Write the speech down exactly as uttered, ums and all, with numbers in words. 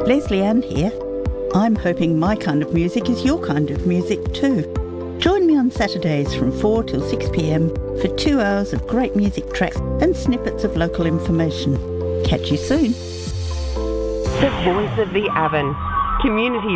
Leslie Ann here. I'm hoping my kind of music is your kind of music too. Join me on Saturdays from four till six p m for two hours of great music tracks and snippets of local information. Catch you soon. The Voice of the Avon. Community